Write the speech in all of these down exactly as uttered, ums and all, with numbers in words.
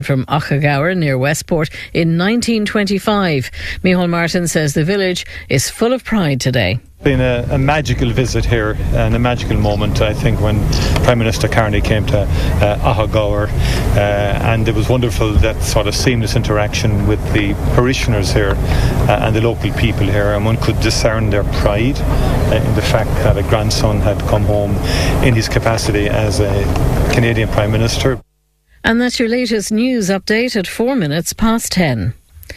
from Ochagawer near Westport in nineteen twenty-five. Micheál Martin says the village is full of pride today. It's been a, a magical visit here and a magical moment, I think, when Prime Minister Carney came to uh, Ochagawer, uh, and it was wonderful, that sort of seamless interaction with the parishioners here uh, and the local people here, and one could discern their pride uh, in the fact that a grandson had come home in his capacity as a Canadian Prime Minister. And that's your latest news update at four minutes past ten.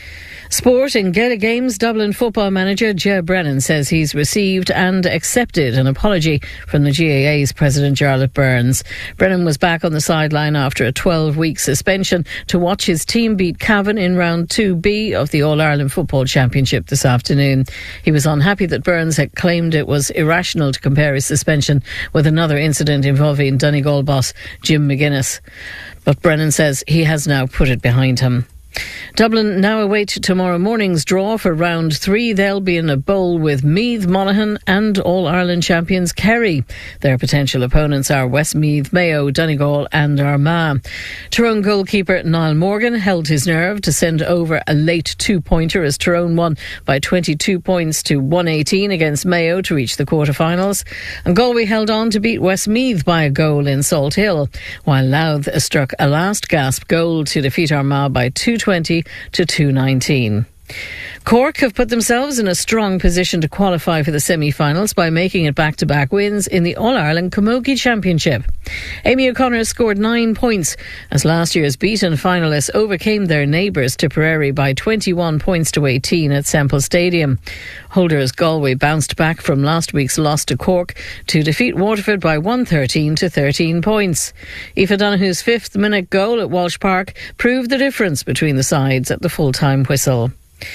Sport in Gaelic Games, Dublin football manager Ger Brennan says he's received and accepted an apology from the G A A's president Jarlath Burns. Brennan was back on the sideline after a twelve-week suspension to watch his team beat Cavan in round two B of the All-Ireland Football Championship this afternoon. He was unhappy that Burns had claimed it was irrational to compare his suspension with another incident involving Donegal boss Jim McGuinness. But Brennan says he has now put it behind him. Dublin now await tomorrow morning's draw for round three. They'll be in a bowl with Meath, Monaghan and All-Ireland champions Kerry. Their potential opponents are Westmeath, Mayo, Donegal and Armagh. Tyrone goalkeeper Niall Morgan held his nerve to send over a late two-pointer as Tyrone won by twenty-two points to one eighteen against Mayo to reach the quarter-finals. And Galway held on to beat Westmeath by a goal in Salt Hill, while Louth struck a last-gasp goal to defeat Armagh by two twenty to two nineteen. Cork have put themselves in a strong position to qualify for the semi-finals by making it back-to-back wins in the All-Ireland Camogie Championship. Amy O'Connor scored nine points as last year's beaten finalists overcame their neighbours Tipperary by twenty-one points to eighteen at Semple Stadium. Holders Galway bounced back from last week's loss to Cork to defeat Waterford by one thirteen to thirteen points. Aoife Donohue's fifth minute goal at Walsh Park proved the difference between the sides at the full-time whistle.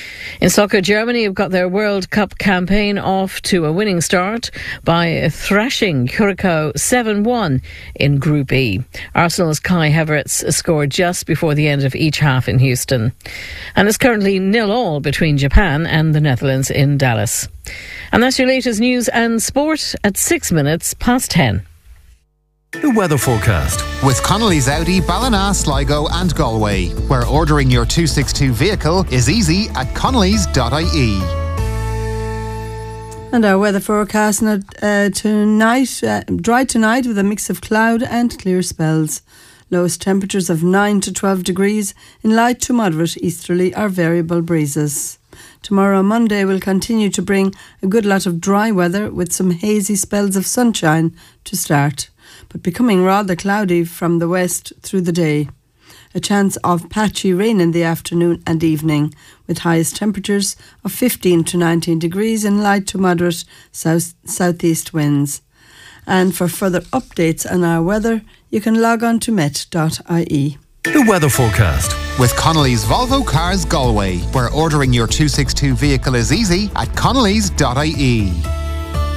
In soccer, Germany have got their World Cup campaign off to a winning start by thrashing Curacao seven one in Group E. Arsenal's Kai Havertz scored just before the end of each half in Houston. And it's currently nil all between Japan and the Netherlands in Dallas. And that's your latest news and sport at six minutes past ten. The weather forecast with Connolly's Audi, Ballina, Sligo and Galway, where ordering your two sixty-two vehicle is easy at connellys dot I E. And our weather forecast uh, tonight, uh, dry tonight with a mix of cloud and clear spells. Lowest temperatures of nine to twelve degrees in light to moderate easterly or variable breezes. Tomorrow, Monday, will continue to bring a good lot of dry weather with some hazy spells of sunshine to start, but becoming rather cloudy from the west through the day. A chance of patchy rain in the afternoon and evening, with highest temperatures of fifteen to nineteen degrees and light to moderate south southeast winds. And for further updates on our weather, you can log on to met dot I E. The weather forecast with Connolly's Volvo Cars Galway, where ordering your two sixty-two vehicle is easy at connellys dot I E.